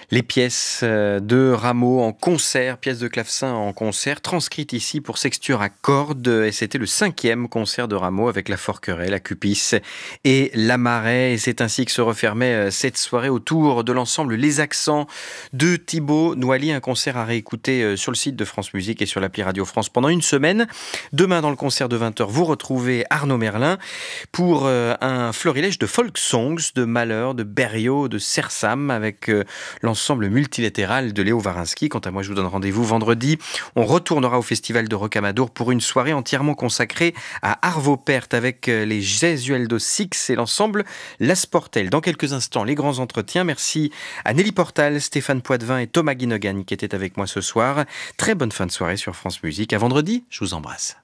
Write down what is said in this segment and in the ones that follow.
Les pièces de Rameau en concert, pièces de clavecin en concert, transcrites ici pour sexture à cordes. Et c'était le 5e concert de Rameau avec la Forqueray, la Cupice et la Marais. Et c'est ainsi que se refermait cette soirée autour de l'ensemble Les Accents de Thibaut Noilly. Un concert à réécouter sur le site de France Musique et sur l'appli Radio France pendant une semaine. Demain, dans le concert de 20h, vous retrouvez Arnaud Merlin pour un florilège de folk songs, de Malheur, de Berriot, de Sersam avec l'ensemble multilatéral de Léo Varinsky. Quant à moi, je vous donne rendez-vous vendredi. On retournera au Festival de Rocamadour pour une soirée entièrement consacrée à Arvo Pärt avec les Gesualdo Six et l'ensemble La Sportelle. Dans quelques instants, les grands entretiens. Merci à Nelly Portal, Stéphane Poitvin et Thomas Guinogan qui étaient avec moi ce soir. Très bonne fin de soirée sur France Musique. À vendredi, je vous embrasse.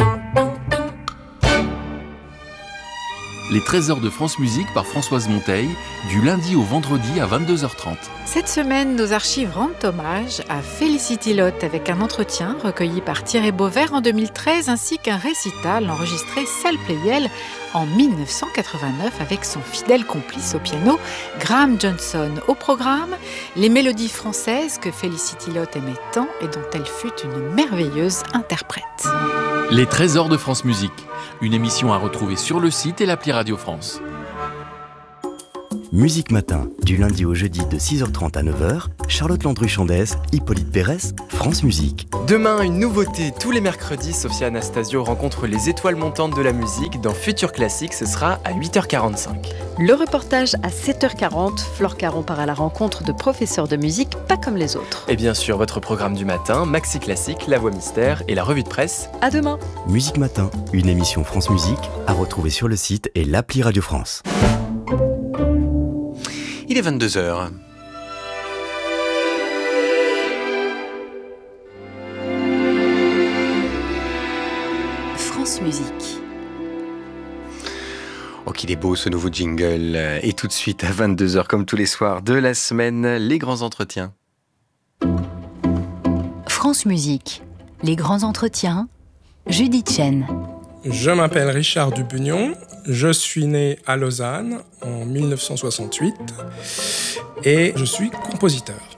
Les trésors de France Musique par Françoise Monteil, du lundi au vendredi à 22h30. Cette semaine, nos archives rendent hommage à Felicity Lott avec un entretien recueilli par Thierry Beauvert en 2013 ainsi qu'un récital enregistré salle Pleyel en 1989 avec son fidèle complice au piano, Graham Johnson. Au programme, les mélodies françaises que Felicity Lott aimait tant et dont elle fut une merveilleuse interprète. Les trésors de France Musique, une émission à retrouver sur le site et l'appli Radio France. Musique Matin, du lundi au jeudi de 6h30 à 9h, Charlotte Landru-Chandès, Hippolyte Pérès, France Musique. Demain, une nouveauté. Tous les mercredis, Sophia Anastasio rencontre les étoiles montantes de la musique. Dans Futur Classique, ce sera à 8h45. Le reportage à 7h40, Flore Caron part à la rencontre de professeurs de musique pas comme les autres. Et bien sûr, votre programme du matin, Maxi Classique, La Voix Mystère et la revue de presse. À demain. Musique Matin, une émission France Musique à retrouver sur le site et l'appli Radio France. Il est 22h. France Musique. Oh, qu'il est beau ce nouveau jingle. Et tout de suite à 22h, comme tous les soirs de la semaine, les grands entretiens. France Musique. Les grands entretiens. Judith Chen. Je m'appelle Richard Dubugnon, je suis né à Lausanne en 1968 et je suis compositeur.